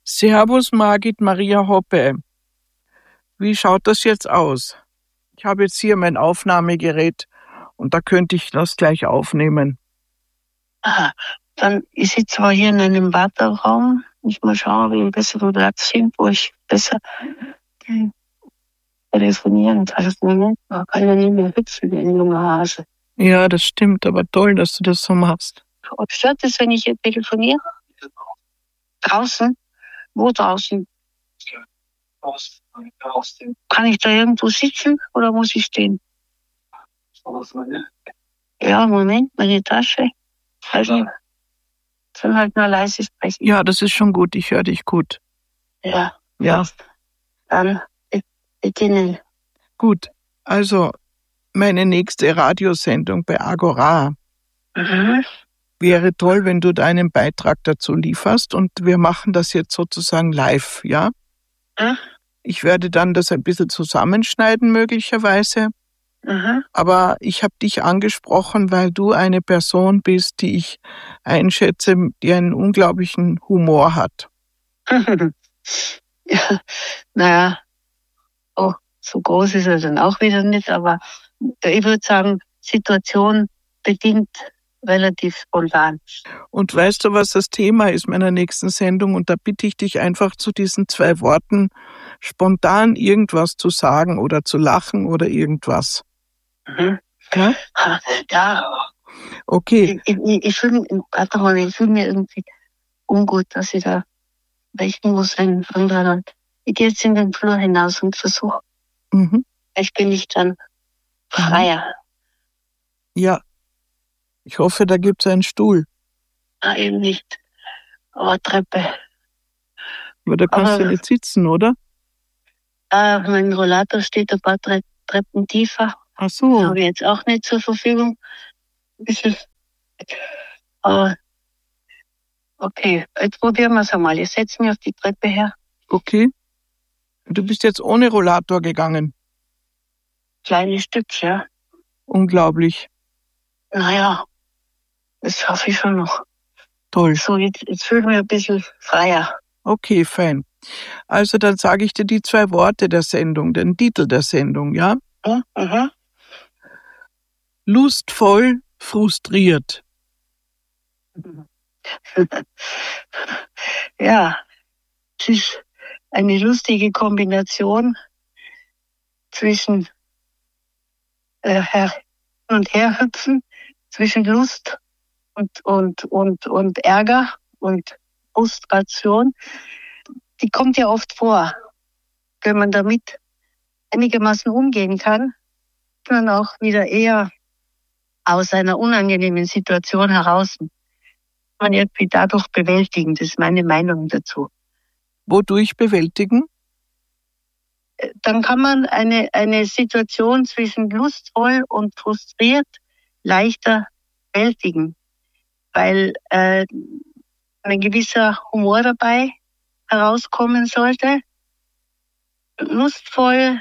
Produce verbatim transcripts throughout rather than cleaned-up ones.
Servus Margit Maria Hoppe. Wie schaut das jetzt aus? Ich habe jetzt hier mein Aufnahmegerät und da könnte ich das gleich aufnehmen. Aha, dann, ich sitze zwar hier in einem Warteraum. Ich mal schauen, ob ich einen besseren Platz finde, wo ich besser telefonieren kann. Das Moment, man kann ja nicht mehr hüpfen wie ein junger Hase. Ja, das stimmt, aber toll, dass du das so machst. Und stört es, wenn ich hier telefoniere? Draußen? Wo draußen? Kann ich da irgendwo sitzen oder muss ich stehen? Ja, Moment, meine Tasche. Also, dann halt nur leise sprechen. Ja, das ist schon gut, ich höre dich gut. Ja. Ja. Dann be- beginnen. Gut, also meine nächste Radiosendung bei Agora. Mhm. Wäre toll, wenn du deinen Beitrag dazu lieferst und wir machen das jetzt sozusagen live, ja? Ja. Ich werde dann das ein bisschen zusammenschneiden möglicherweise, Mhm. aber ich habe dich angesprochen, weil du eine Person bist, die ich einschätze, die einen unglaublichen Humor hat. Ja, naja, oh, so groß ist er dann auch wieder nicht, aber ich würde sagen, Situation bedingt relativ spontan. Und weißt du, was das Thema ist meiner nächsten Sendung? Und da bitte ich dich einfach zu diesen zwei Worten spontan irgendwas zu sagen oder zu lachen oder irgendwas. Mhm. Ja? Ja, Okay. ich, ich, ich fühle warte mal, ich fühl mir irgendwie ungut, dass ich da rechnen muss, wenn andere dann. Ich gehe jetzt in den Flur hinaus und versuche, Mhm. vielleicht bin ich dann freier. Ja. Ich hoffe, da gibt es einen Stuhl. Ah, eben nicht. Aber Treppe. Aber da kannst Aber- du nicht sitzen, oder? Ah, mein Rollator steht ein paar Tre Treppen tiefer. Ach so. Habe ich jetzt auch nicht zur Verfügung. Ein bisschen. Aber okay, jetzt probieren wir es einmal. Ich setze mich auf die Treppe her. Okay. Du bist jetzt ohne Rollator gegangen. Kleines Stück, ja. Unglaublich. Naja, das schaffe ich schon noch. Toll. So, jetzt, jetzt fühle ich mich ein bisschen freier. Okay, fein. Also dann sage ich dir die zwei Worte der Sendung, den Titel der Sendung, ja? Ja, aha. Lustvoll, frustriert. Ja, es ist eine lustige Kombination zwischen äh, her und her hüpfen, zwischen Lust und, und, und, und Ärger und Frustration. Die kommt ja oft vor. Wenn man damit einigermaßen umgehen kann, kann man auch wieder eher aus einer unangenehmen Situation heraus man irgendwie dadurch bewältigen. Das ist meine Meinung dazu. Wodurch bewältigen? Dann kann man eine, eine Situation zwischen lustvoll und frustriert leichter bewältigen, weil äh, ein gewisser Humor dabei herauskommen sollte. Lustvoll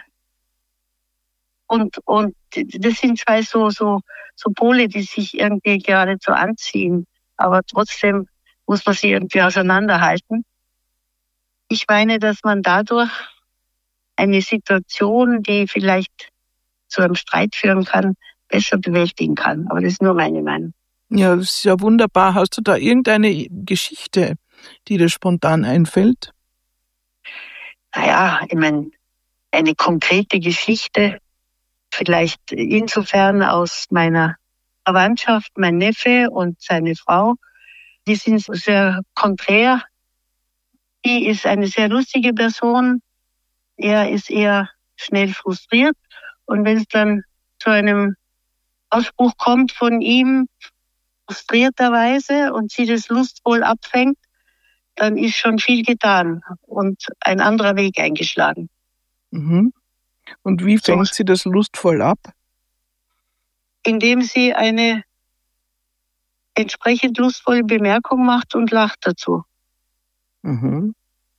und, und das sind zwei so, so, so Pole, die sich irgendwie geradezu anziehen. Aber trotzdem muss man sie irgendwie auseinanderhalten. Ich meine, dass man dadurch eine Situation, die vielleicht zu einem Streit führen kann, besser bewältigen kann. Aber das ist nur meine Meinung. Ja, das ist ja wunderbar. Hast du da irgendeine Geschichte, die dir spontan einfällt? Naja, ich meine, eine konkrete Geschichte, vielleicht insofern aus meiner Verwandtschaft, mein Neffe und seine Frau, die sind sehr konträr. Die ist eine sehr lustige Person. Er ist eher schnell frustriert. Und wenn es dann zu einem Ausspruch kommt von ihm, frustrierterweise, und sie das lustvoll abfängt, dann ist schon viel getan und ein anderer Weg eingeschlagen. Mhm. Und wie So. fängt sie das lustvoll ab? Indem sie eine entsprechend lustvolle Bemerkung macht und lacht dazu. Mhm.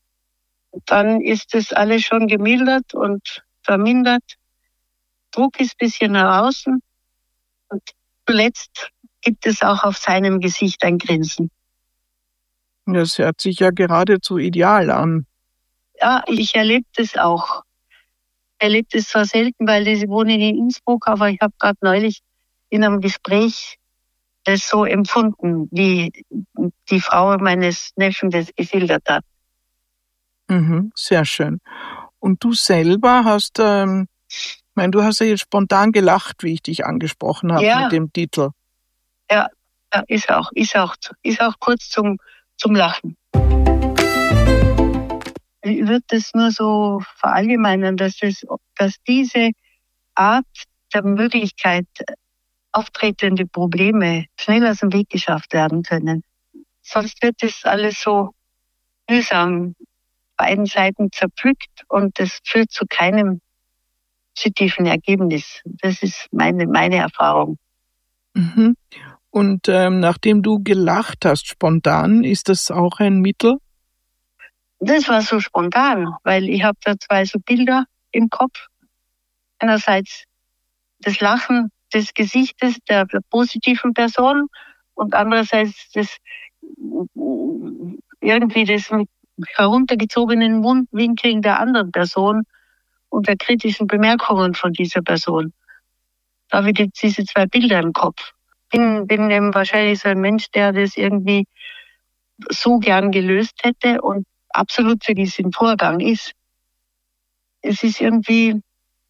Dann ist das alles schon gemildert und vermindert. Druck ist ein bisschen nach außen. Und zuletzt gibt es auch auf seinem Gesicht ein Grinsen. Das hört sich ja geradezu ideal an. Ja, ich erlebe das auch. Ich erlebe das zwar selten, weil ich wohne in Innsbruck, aber ich habe gerade neulich in einem Gespräch das so empfunden, wie die Frau meines Neffen das geschildert hat. Mhm, sehr schön. Und du selber hast, ähm, ich meine, du hast ja jetzt spontan gelacht, wie ich dich angesprochen habe Ja. mit dem Titel. Ja, ja, ist auch, ist auch, ist auch kurz zum, zum Lachen. Ich würde das nur so verallgemeinern, dass, das, dass diese Art der Möglichkeit, auftretende Probleme schnell aus dem Weg geschafft werden können. Sonst wird das alles so mühsam beiden Seiten zerpflückt und das führt zu keinem positiven Ergebnis. Das ist meine, meine Erfahrung. Mhm. Und ähm, nachdem du gelacht hast spontan, ist das auch ein Mittel? Das war so spontan, weil ich habe da zwei so Bilder im Kopf. Einerseits das Lachen des Gesichtes der, der positiven Person und andererseits das irgendwie das mit heruntergezogenen Mundwinkeln der anderen Person und der kritischen Bemerkungen von dieser Person. Da habe ich jetzt diese zwei Bilder im Kopf. Bin, bin eben wahrscheinlich so ein Mensch, der das irgendwie so gern gelöst hätte und absolut für diesen Vorgang ist. Es ist irgendwie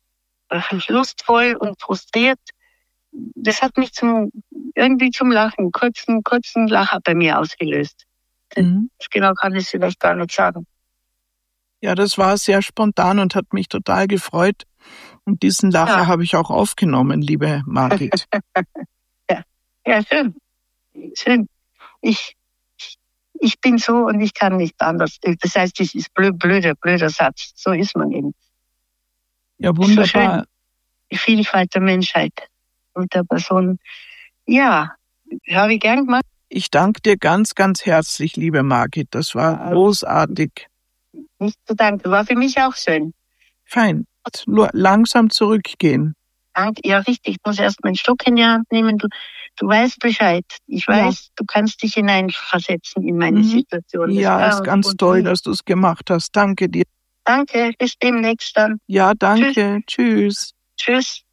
lustvoll und frustriert. Das hat mich zum, irgendwie zum Lachen, kurzen, kurzen Lacher bei mir ausgelöst. Mhm. Das genau kann ich vielleicht gar nicht sagen. Ja, das war sehr spontan und hat mich total gefreut. Und diesen Lacher Ja. habe ich auch aufgenommen, liebe Margit. ja. ja, schön. Schön. Ich, ich bin so und ich kann nicht anders. Das heißt, das ist blöd, blöder, blöder Satz. So ist man eben. Ja, wunderbar. So schön. Die Vielfalt der Menschheit und der Person. Ja, habe ich gern gemacht. Ich danke dir ganz, ganz herzlich, liebe Margit. Das war großartig. Nicht zu danken. War für mich auch schön. Fein. Nur langsam zurückgehen. Danke. Ja, richtig. Ich muss erst meinen Stock in die Hand nehmen. Du, du weißt Bescheid. Ich weiß, ja. Du kannst dich hineinversetzen in meine mhm. Situation. Das ja, ist ganz toll, dass du es gemacht hast. Danke dir. Danke. Bis demnächst dann. Ja, danke. Tschüss. Tschüss.